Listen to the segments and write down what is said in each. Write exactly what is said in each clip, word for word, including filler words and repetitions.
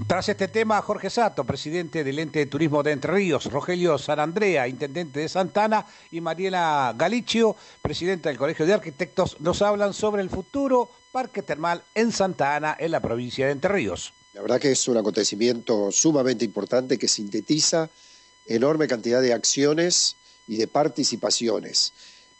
Tras este tema, Jorge Sato, presidente del Ente de Turismo de Entre Ríos, Rogelio Sarandrea, intendente de Santana, y Mariela Galicio, presidenta del Colegio de Arquitectos, nos hablan sobre el futuro parque termal en Santana, en la provincia de Entre Ríos. La verdad que es un acontecimiento sumamente importante que sintetiza enorme cantidad de acciones y de participaciones.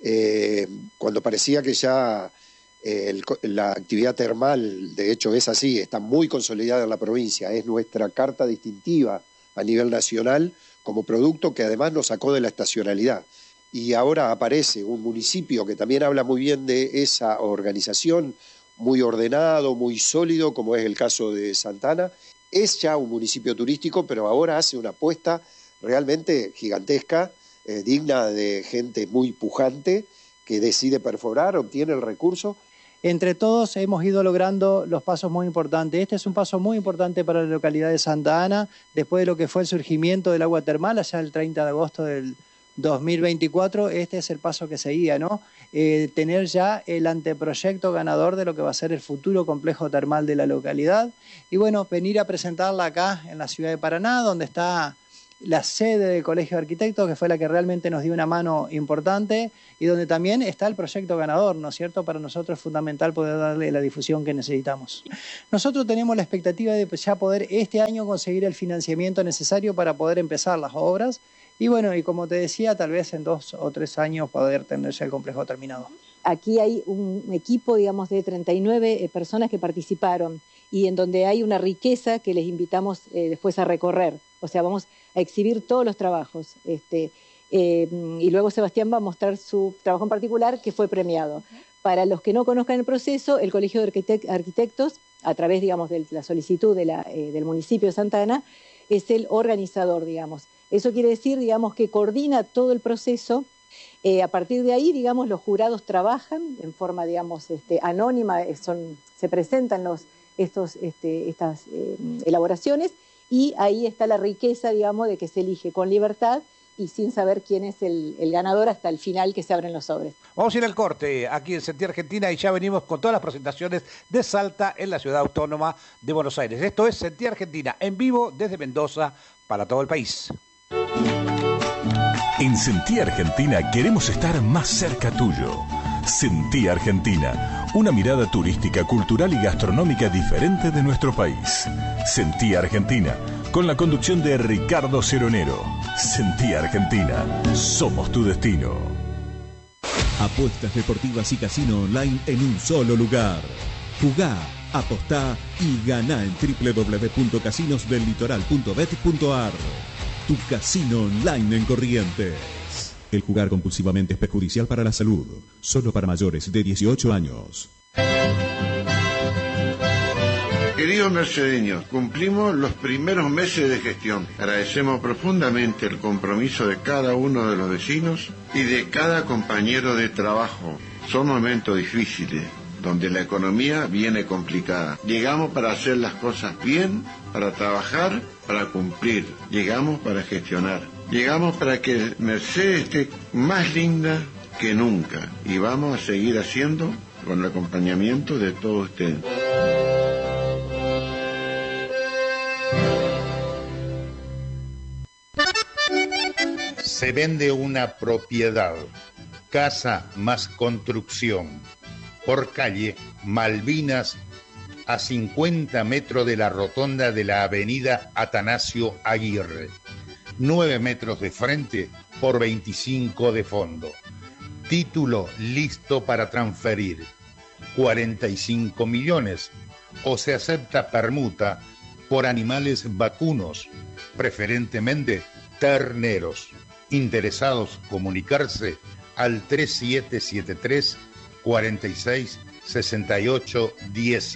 Eh, cuando parecía que ya eh, el, la actividad termal, de hecho es así, está muy consolidada en la provincia, es nuestra carta distintiva a nivel nacional como producto que además nos sacó de la estacionalidad. Y ahora aparece un municipio que también habla muy bien de esa organización, muy ordenado, muy sólido, como es el caso de Santana. Es ya un municipio turístico, pero ahora hace una apuesta realmente gigantesca, eh, digna de gente muy pujante, que decide perforar, obtiene el recurso. Entre todos hemos ido logrando los pasos muy importantes. Este es un paso muy importante para la localidad de Santa Ana, después de lo que fue el surgimiento del agua termal, allá el treinta de agosto del dos mil veinticuatro, este es el paso que seguía, ¿no? Eh, tener ya el anteproyecto ganador de lo que va a ser el futuro complejo termal de la localidad. Y bueno, venir a presentarla acá en la ciudad de Paraná, donde está la sede del Colegio de Arquitectos, que fue la que realmente nos dio una mano importante, y donde también está el proyecto ganador, ¿no es cierto? Para nosotros es fundamental poder darle la difusión que necesitamos. Nosotros tenemos la expectativa de ya poder este año conseguir el financiamiento necesario para poder empezar las obras, y bueno, y como te decía, tal vez en dos o tres años poder tener ya el complejo terminado. Aquí hay un equipo, digamos, de treinta y nueve personas que participaron y en donde hay una riqueza que les invitamos eh, después a recorrer. O sea, vamos a exhibir todos los trabajos. Este, eh, y luego Sebastián va a mostrar su trabajo en particular que fue premiado. Para los que no conozcan el proceso, el Colegio de Arquitect- Arquitectos, a través, digamos, de la solicitud de la, eh, del municipio de Santa Ana, es el organizador, digamos. Eso quiere decir, digamos, que coordina todo el proceso. Eh, a partir de ahí, digamos, los jurados trabajan en forma, digamos, este, anónima, son, se presentan los, estos, este, estas eh, elaboraciones y ahí está la riqueza, digamos, de que se elige con libertad y sin saber quién es el, el ganador hasta el final que se abren los sobres. Vamos a ir al corte aquí en Sentir Argentina y ya venimos con todas las presentaciones de Salta en la ciudad autónoma de Buenos Aires. Esto es Sentir Argentina en vivo desde Mendoza para todo el país. En Sentí Argentina queremos estar más cerca tuyo. Sentí Argentina, una mirada turística, cultural y gastronómica diferente de nuestro país. Sentí Argentina, con la conducción de Ricardo Ceronero. Sentí Argentina, somos tu destino. Apuestas deportivas y casino online en un solo lugar. Jugá, apostá y ganá en doble u doble u doble u punto casinos del litoral punto bet punto ar. Tu casino online en Corrientes. El jugar compulsivamente es perjudicial para la salud. Solo para mayores de dieciocho años. Queridos mercedeños, cumplimos los primeros meses de gestión. Agradecemos profundamente el compromiso de cada uno de los vecinos y de cada compañero de trabajo. Son momentos difíciles, donde la economía viene complicada. Llegamos para hacer las cosas bien, para trabajar, para cumplir. Llegamos para gestionar. Llegamos para que Mercedes esté más linda que nunca. Y vamos a seguir haciendo con el acompañamiento de todos ustedes. Se vende una propiedad, casa más construcción, por calle Malvinas, a cincuenta metros de la rotonda de la avenida Atanasio Aguirre. nueve metros de frente por veinticinco de fondo. Título listo para transferir. cuarenta y cinco millones. O se acepta permuta por animales vacunos, preferentemente terneros. Interesados comunicarse al tres siete siete tres, cuarenta y seis, sesenta y ocho, diez.